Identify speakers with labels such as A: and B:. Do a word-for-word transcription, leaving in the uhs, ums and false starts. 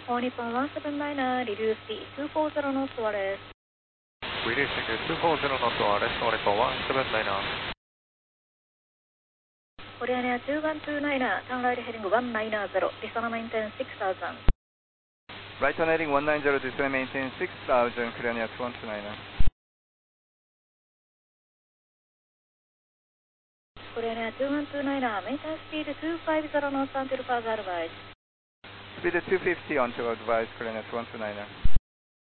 A: All Nippon one seven nine er, reduce the two four zero knots wireless.
B: Reducing to two four zero knots wireless, All Nippon one seven nine er.
A: Korean two one two nine er, turn right heading one nine zero, descend maintain six thousand.
C: Right on heading one nine zero, descend maintain six thousand, Korean two one two nine er.
A: Korean two one two nine er, maintain speed two five zero knots until further advice.
C: Speed two fifty until advice, Korean two one two nine er.